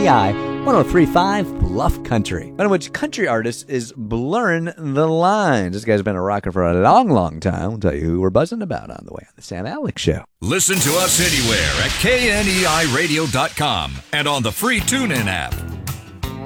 KNEI 103.5 Bluff Country. One of which country artist is Blurring the Lines. This guy's been a rocker for a long, long time. I'll tell you who we're buzzing about on the way on the Sam Alex Show. Listen to us anywhere at KNEIRadio.com and on the free TuneIn app.